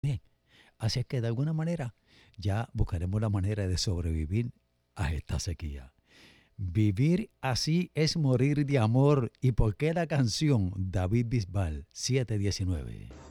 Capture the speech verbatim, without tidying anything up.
Bien, así es que de alguna manera ya buscaremos la manera de sobrevivir a esta sequía. Vivir así es morir de amor. ¿Y por qué la canción David Bisbal siete diecinueve?